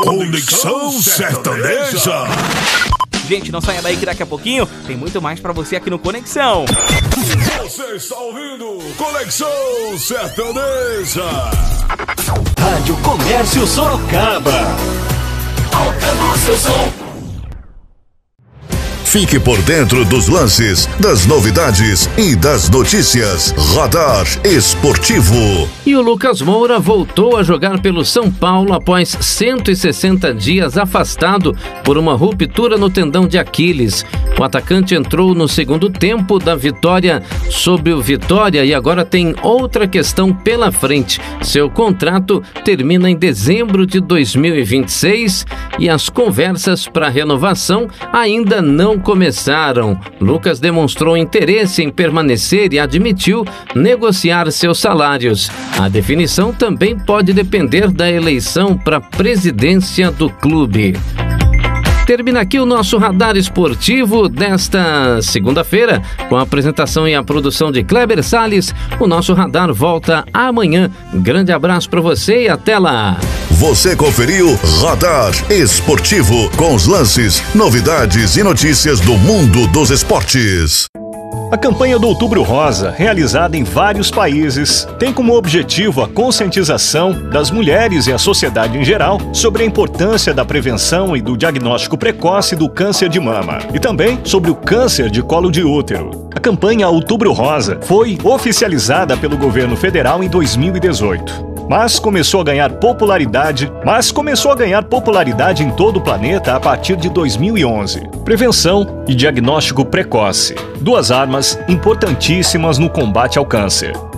Conexão Sertaneja. Gente, não saia daí que daqui a pouquinho tem muito mais pra você aqui no Conexão. Você está ouvindo Conexão Sertaneja. Rádio Comércio Sorocaba. Alcança seu som. Fique por dentro dos lances, das novidades e das notícias. Radar Esportivo. E o Lucas Moura voltou a jogar pelo São Paulo após 160 dias afastado por uma ruptura no tendão de Aquiles. O atacante entrou no segundo tempo da vitória sobre o Vitória e agora tem outra questão pela frente. Seu contrato termina em dezembro de 2026 e as conversas para renovação ainda não começaram. Lucas demonstrou interesse em permanecer e admitiu negociar seus salários. A definição também pode depender da eleição para a presidência do clube. Termina aqui o nosso radar esportivo desta segunda-feira, com a apresentação e a produção de Kleber Salles. O nosso radar volta amanhã. Grande abraço para você e até lá. Você conferiu Radar Esportivo, com os lances, novidades e notícias do mundo dos esportes. A campanha do Outubro Rosa, realizada em vários países, tem como objetivo a conscientização das mulheres e a sociedade em geral sobre a importância da prevenção e do diagnóstico precoce do câncer de mama e também sobre o câncer de colo de útero. A campanha Outubro Rosa foi oficializada pelo governo federal em 2018. Mas começou a ganhar popularidade em todo o planeta a partir de 2011. Prevenção e diagnóstico precoce, duas armas importantíssimas no combate ao câncer.